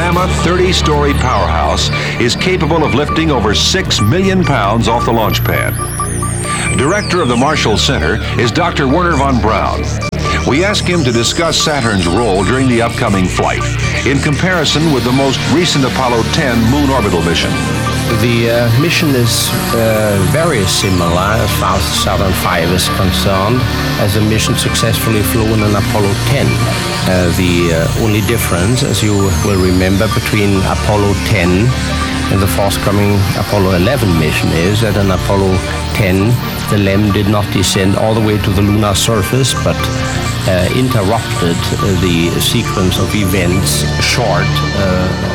mammoth 30-story powerhouse is capable of lifting over 6 million pounds off the launch pad. Director of the Marshall Center is Dr. Werner von Braun. We ask him to discuss Saturn's role during the upcoming flight in comparison with the most recent Apollo 10 moon orbital mission. The mission is very similar as far as Saturn V is concerned, as the mission successfully flown in Apollo 10. The only difference, as you will remember, between Apollo 10 and the forthcoming Apollo 11 mission is that in Apollo 10, the LEM did not descend all the way to the lunar surface, but interrupted the sequence of events short